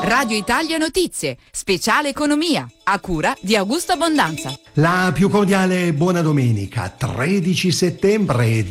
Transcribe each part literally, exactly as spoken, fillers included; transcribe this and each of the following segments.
Radio Italia Notizie, speciale economia, a cura di Augusto Abbondanza. La più cordiale buona domenica, tredici settembre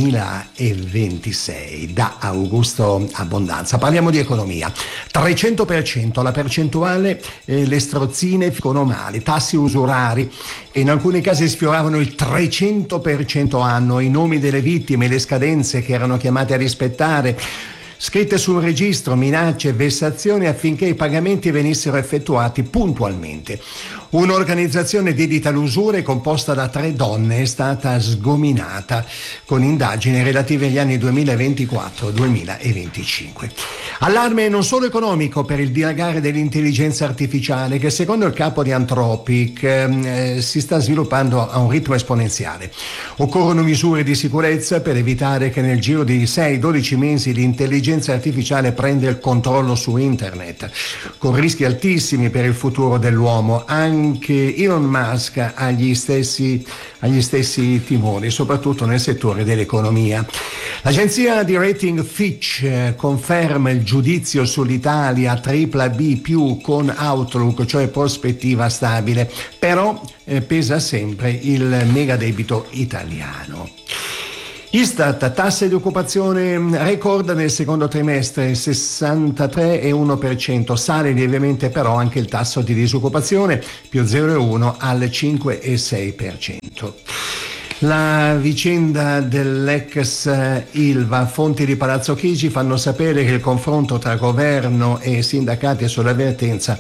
duemilaventisei, da Augusto Abbondanza. Parliamo di economia. trecento per cento la percentuale, eh, le strozzine ficono male, tassi usurari, e in alcuni casi sfioravano il trecento per cento anno, i nomi delle vittime, le scadenze che erano chiamate a rispettare, scritte sul registro, minacce e vessazioni affinché i pagamenti venissero effettuati puntualmente. Un'organizzazione dedita all'usura, composta da tre donne, è stata sgominata con indagini relative agli anni duemilaventiquattro duemilaventicinque. Allarme non solo economico per il dilagare dell'intelligenza artificiale, che secondo il capo di Anthropic eh, si sta sviluppando a un ritmo esponenziale. Occorrono misure di sicurezza per evitare che nel giro di sei dodici mesi l'intelligenza artificiale prenda il controllo su internet, con rischi altissimi per il futuro dell'uomo. Anche Elon Musk ha gli stessi, ha gli stessi timori, soprattutto nel settore dell'economia. L'agenzia di rating Fitch eh, conferma il giudizio sull'Italia tripla B più con outlook, cioè prospettiva stabile, però eh, pesa sempre il megadebito italiano. Istat, tasse di occupazione record nel secondo trimestre, sessantatré virgola uno per cento, sale lievemente però anche il tasso di disoccupazione, più zero virgola uno al cinque virgola sei per cento. La vicenda dell'ex Ilva, fonti di Palazzo Chigi fanno sapere che il confronto tra governo e sindacati sull'avvertenza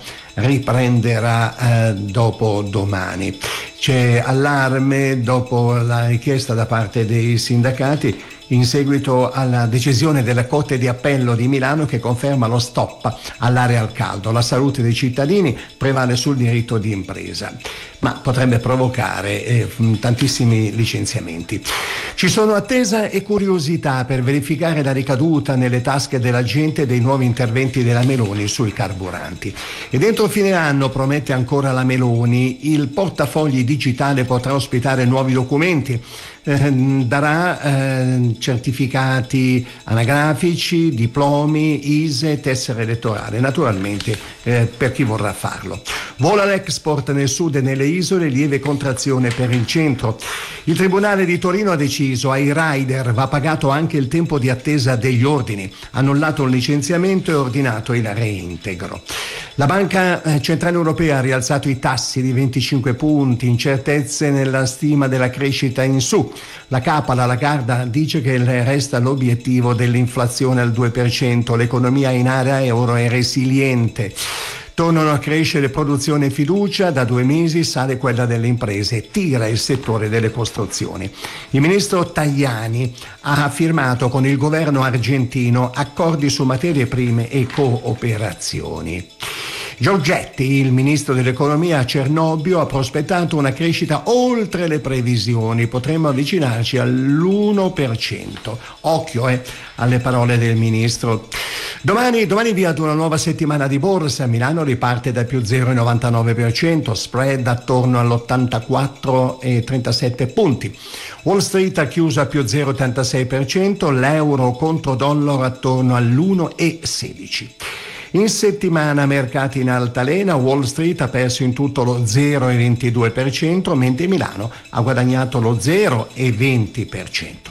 riprenderà eh, dopo domani. C'è allarme dopo la richiesta da parte dei sindacati in seguito alla decisione della Corte di Appello di Milano che conferma lo stop all'aria al caldo. La salute dei cittadini prevale sul diritto di impresa, ma potrebbe provocare eh, tantissimi licenziamenti. Ci sono attesa e curiosità per verificare la ricaduta nelle tasche della gente dei nuovi interventi della Meloni sui carburanti. E dentro fine anno, promette ancora la Meloni, il portafogli digitale potrà ospitare nuovi documenti, eh, darà eh, certificati anagrafici, diplomi, I S E E, tessere elettorale, naturalmente eh, per chi vorrà farlo. Vola l'export nel sud e nelle isole, lieve contrazione per il centro. Il Tribunale di Torino ha deciso, ai rider va pagato anche il tempo di attesa degli ordini, annullato un licenziamento e ordinato il reintegro. La Banca Centrale Europea ha rialzato i tassi di venticinque punti, incertezze nella stima della crescita in su. La capa, la Lagarde, dice che resta l'obiettivo dell'inflazione al due per cento, l'economia in area euro è resiliente. Tornano a crescere produzione e fiducia, da due mesi sale quella delle imprese, tira il settore delle costruzioni. Il ministro Tajani ha firmato con il governo argentino accordi su materie prime e cooperazioni. Giorgetti, il ministro dell'economia a Cernobbio, ha prospettato una crescita oltre le previsioni, potremmo avvicinarci all'uno per cento. Occhio eh, alle parole del ministro. Domani, domani via ad una nuova settimana di borsa. Milano riparte da più zero virgola novantanove per cento, spread attorno all'ottantaquattro virgola trentasette punti. Wall Street ha chiuso a più zero virgola ottantasei per cento, l'euro contro dollaro attorno all'uno virgola sedici. In settimana mercati in altalena, Wall Street ha perso in tutto lo zero virgola ventidue per cento, mentre Milano ha guadagnato lo zero virgola venti per cento.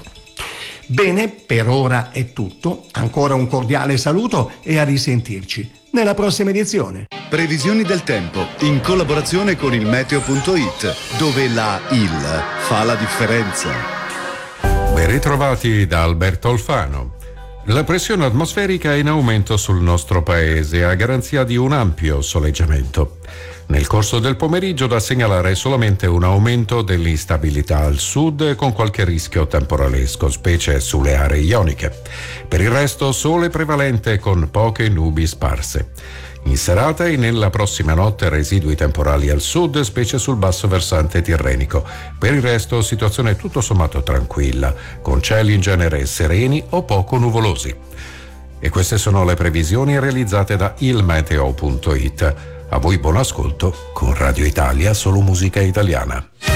Bene, per ora è tutto. Ancora un cordiale saluto e a risentirci nella prossima edizione. Previsioni del tempo in collaborazione con il meteo punto it, dove la I L fa la differenza. Ben ritrovati da Alberto Alfano. La pressione atmosferica è in aumento sul nostro paese a garanzia di un ampio soleggiamento. Nel corso del pomeriggio da segnalare solamente un aumento dell'instabilità al sud con qualche rischio temporalesco, specie sulle aree ioniche. Per il resto sole prevalente con poche nubi sparse. In serata e nella prossima notte residui temporali al sud, specie sul basso versante tirrenico. Per il resto situazione tutto sommato tranquilla, con cieli in genere sereni o poco nuvolosi. E queste sono le previsioni realizzate da il meteo punto it. A voi buon ascolto con Radio Italia, solo musica italiana.